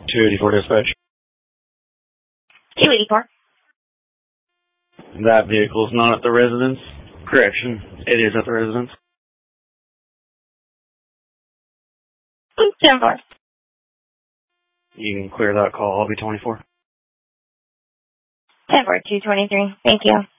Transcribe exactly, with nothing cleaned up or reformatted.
two eighty-four dispatch. two eighty-four. That vehicle is not at the residence. Correction, it is at the residence. ten four. You can clear that call. I'll be twenty-four. ten four, two twenty-three. Thank you.